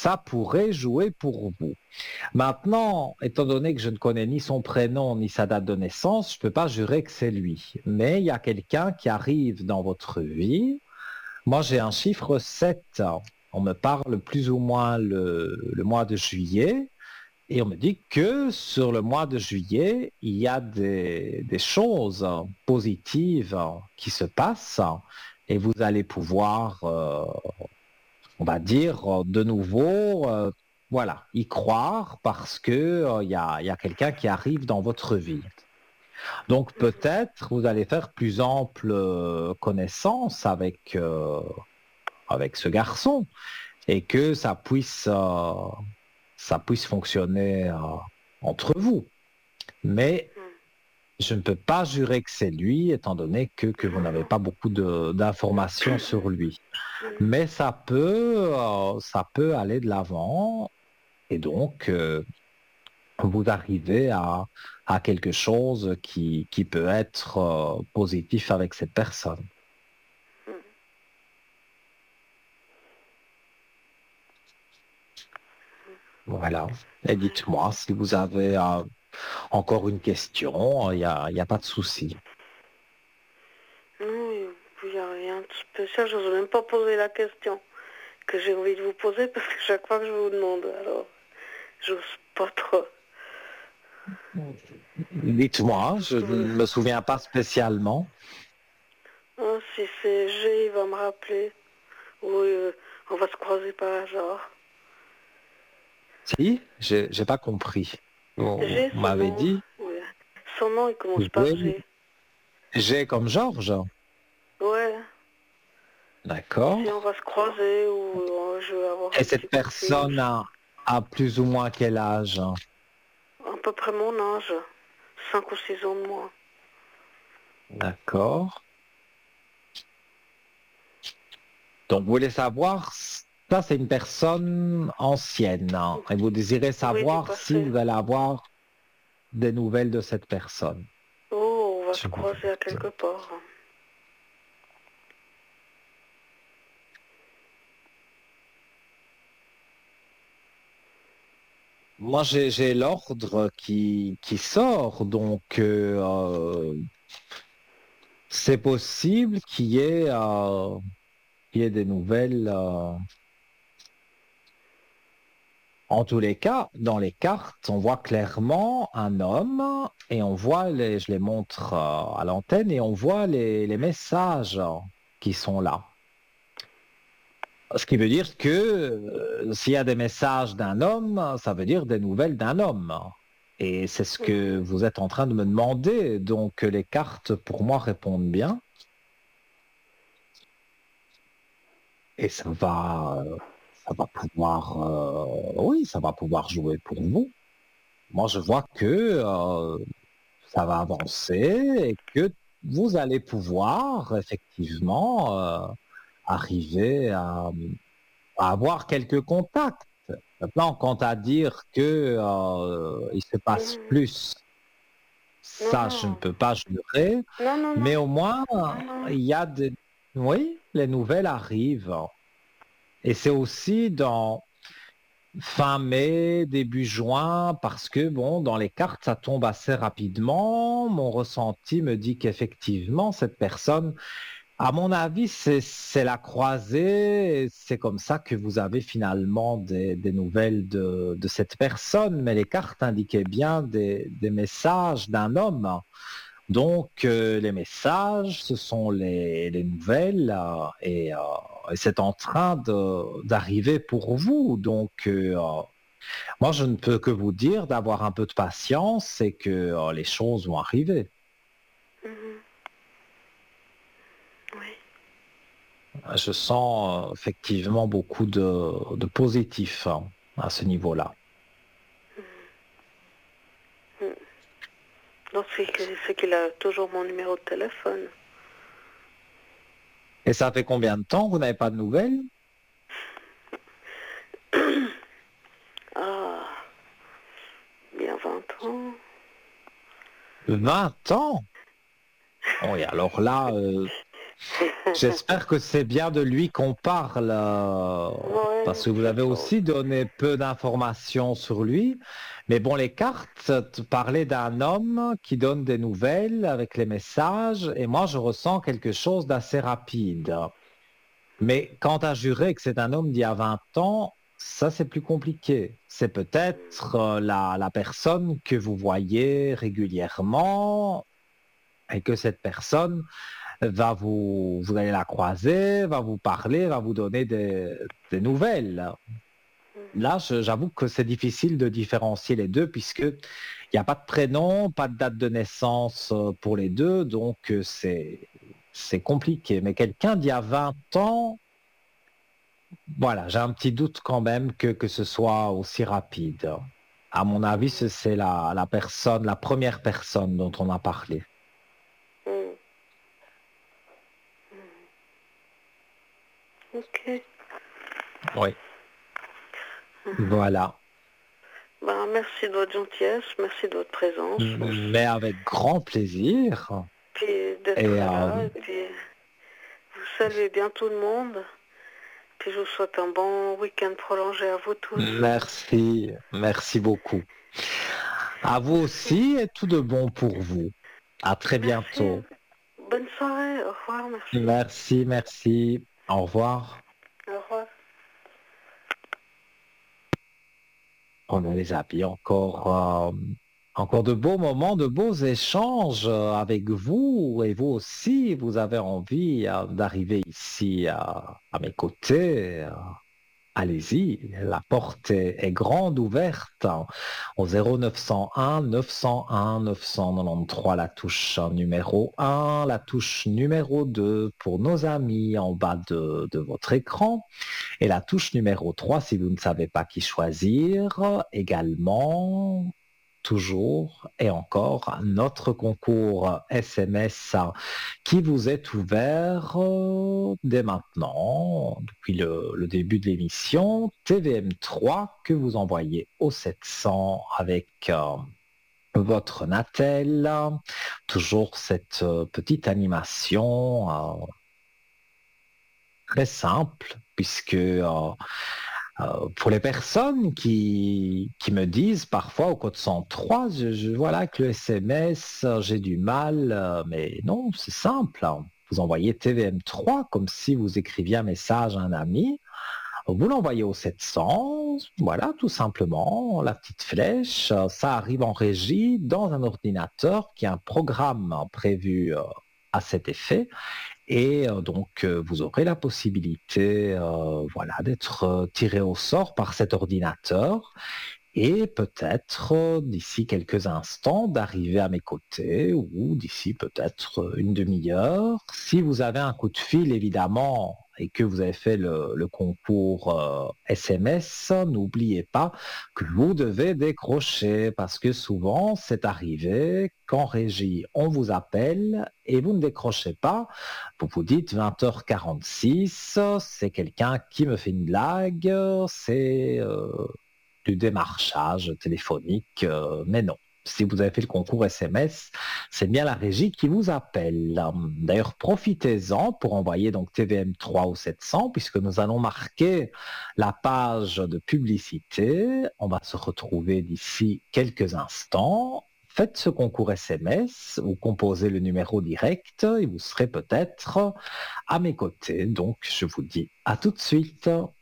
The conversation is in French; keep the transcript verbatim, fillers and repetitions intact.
ça pourrait jouer pour vous. Maintenant, étant donné que je ne connais ni son prénom ni sa date de naissance, je ne peux pas jurer que c'est lui. Mais il y a quelqu'un qui arrive dans votre vie. Moi, j'ai un chiffre sept. On me parle plus ou moins le, le mois de juillet. Et on me dit que sur le mois de juillet, il y a des, des choses positives qui se passent et vous allez pouvoir, euh, on va dire, de nouveau, euh, voilà, y croire parce que euh, il y a, il y a quelqu'un qui arrive dans votre vie. Donc peut-être vous allez faire plus ample euh, connaissance avec, euh, avec ce garçon et que ça puisse, euh, ça puisse fonctionner euh, entre vous. Mais je ne peux pas jurer que c'est lui, étant donné que, que vous n'avez pas beaucoup de- d'informations sur lui. Mais ça peut, euh, ça peut aller de l'avant et donc euh, vous arrivez à, à quelque chose qui, qui peut être euh, positif avec cette personne. Voilà. Et dites-moi si vous avez euh, encore une question, il n'y a, il y a pas de souci. Non, il n'y a rien de spécial. Je n'ose même pas poser la question que j'ai envie de vous poser parce que chaque fois que je vous demande, alors j'ose pas trop. Dites-moi, je ne me souviens pas spécialement. Oh, si c'est G, il va me rappeler. Ou euh, on va se croiser par hasard. Si, j'ai j'ai pas compris. Vous, G, vous son m'avez nom. dit Ouais. Son nom, il commence par G, G. G comme Georges. Ouais. Si on D'accord. va se croiser ou euh, je vais avoir Et un petit cette coup de fil. personne a, a plus ou moins quel âge? À peu près mon âge. Cinq ou six ans de moins. D'accord. Donc, vous voulez savoir, ça c'est une personne ancienne, hein, et vous désirez Oui, du savoir si passé. vous allez avoir des nouvelles de cette personne. Oh, on va se Je vous croiser à écoute. quelque part. Moi, j'ai j'ai l'ordre qui, qui sort, donc euh, euh, c'est possible qu'il y ait, euh, qu'il y ait des nouvelles. euh, En tous les cas, dans les cartes, on voit clairement un homme et on voit, les, je les montre euh, à l'antenne, et on voit les, les messages qui sont là. Ce qui veut dire que euh, s'il y a des messages d'un homme, ça veut dire des nouvelles d'un homme. Et c'est ce que vous êtes en train de me demander. Donc les cartes, pour moi, répondent bien. Et ça va, euh, ça va pouvoir, euh, oui, ça va pouvoir jouer pour vous. Moi, je vois que euh, ça va avancer et que vous allez pouvoir effectivement euh, arriver à, à avoir quelques contacts. Maintenant, quant à dire que euh, il se passe Mhm. plus, Non, ça, je ne non. peux pas jurer, Non, non, mais non. au moins, Non, non. il y a des... Oui, les nouvelles arrivent. Et c'est aussi dans fin mai, début juin, parce que bon, dans les cartes, ça tombe assez rapidement. Mon ressenti me dit qu'effectivement, cette personne, à mon avis, c'est c'est la croisée. et C'est comme ça que vous avez finalement des, des nouvelles de, de cette personne. Mais les cartes indiquaient bien des, des messages d'un homme. Donc, euh, les messages, ce sont les, les nouvelles euh, et, euh, et c'est en train de- d'arriver pour vous. Donc, euh, moi, je ne peux que vous dire d'avoir un peu de patience et que euh, les choses vont arriver. Mhm. Oui. Je sens euh, effectivement beaucoup de, de positif hein, à ce niveau-là. Mhm. Donc, c'est que- c'est qu'il a toujours mon numéro de téléphone. Et ça fait combien de temps que vous n'avez pas de nouvelles? Ah, bien vingt ans. vingt ans? Oh, et alors là, euh, j'espère que c'est bien de lui qu'on parle. euh, Ouais, parce que vous avez aussi donné peu d'informations sur lui. Mais bon, les cartes parlaient d'un homme qui donne des nouvelles avec les messages, et moi, je ressens quelque chose d'assez rapide. Mais quant à jurer que c'est un homme d'il y a vingt ans, ça, c'est plus compliqué. C'est peut-être euh, la, la personne que vous voyez régulièrement et que cette personne va vous, vous allez la croiser, va vous parler, va vous donner des, des nouvelles. Là, je- j'avoue que c'est difficile de différencier les deux puisque il n'y a pas de prénom, pas de date de naissance euh, pour les deux, donc euh, c'est c'est compliqué. Mais quelqu'un d'il y a vingt ans, voilà, j'ai un petit doute quand même que, que ce soit aussi rapide. À mon avis, ce- c'est la, la personne, la première personne dont on a parlé. Hmm. Ok. Oui. Voilà. Ben, merci de votre gentillesse, merci de votre présence. Mais avec grand plaisir. Puis d'être Et là, euh, et puis vous saluez bien tout le monde. Puis je vous souhaite un bon week-end prolongé à vous tous. merci, merci beaucoup. À vous Merci. aussi et tout de bon pour vous. À très Merci. bientôt. Bonne soirée. Au revoir. Merci. Merci, merci. Au revoir. Au revoir. On a les amis encore, euh, encore de beaux moments, de beaux échanges euh, avec vous et vous aussi, vous avez envie euh, d'arriver ici euh, à mes côtés. euh, Allez-y, la porte est, est grande ouverte hein, au zéro neuf cent un neuf cent un neuf cent quatre-vingt-treize, la touche numéro un, la touche numéro deux pour nos amis en bas de, de votre écran et la touche numéro trois si vous ne savez pas qui choisir également. Toujours et encore notre concours S M S qui vous est ouvert euh, dès maintenant, depuis le, le début de l'émission, T V M trois que vous envoyez au sept cents avec euh, votre Natel, toujours cette euh, petite animation euh, très simple puisque euh, euh, pour les personnes qui, qui me disent parfois au code cent trois, je, je voilà que le S M S, euh, j'ai du mal, euh, mais non, c'est simple. Hein. Vous envoyez T V M trois comme si vous écriviez un message à un ami. Vous l'envoyez au sept cents, voilà, tout simplement, la petite flèche. euh, Ça arrive en régie dans un ordinateur qui a un programme prévu euh, à cet effet. Et euh, donc, euh, vous aurez la possibilité euh, voilà, d'être euh, tiré au sort par cet ordinateur et peut-être euh, d'ici quelques instants d'arriver à mes côtés ou d'ici peut-être euh, une demi-heure. Si vous avez un coup de fil, évidemment, et que vous avez fait le, le concours euh, S M S, n'oubliez pas que vous devez décrocher parce que souvent c'est arrivé qu'en régie on vous appelle et vous ne décrochez pas. Vous vous dites vingt heures quarante-six, c'est quelqu'un qui me fait une blague, c'est euh, du démarchage téléphonique, euh, mais non. Si vous avez fait le concours S M S, c'est bien la régie qui vous appelle. D'ailleurs, profitez-en pour envoyer donc T V M trois ou sept cents, puisque nous allons marquer la page de publicité. On va se retrouver d'ici quelques instants. Faites ce concours S M S, vous composez le numéro direct et vous serez peut-être à mes côtés. Donc, je vous dis à tout de suite.